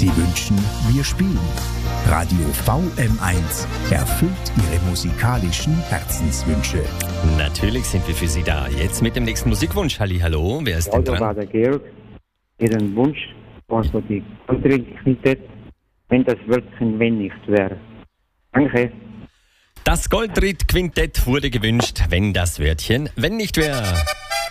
Sie wünschen, wir spielen. Radio VM1 erfüllt Ihre musikalischen Herzenswünsche. Natürlich sind wir für Sie da. Jetzt mit dem nächsten Musikwunsch. Hallo, wer ist denn Also dran? war der Georg. Ihren Wunsch war so die Goldried-Quintett, wenn das Wörtchen wenn nicht wäre. Danke. Das Goldried-Quintett wurde gewünscht, wenn das Wörtchen wenn nicht wäre.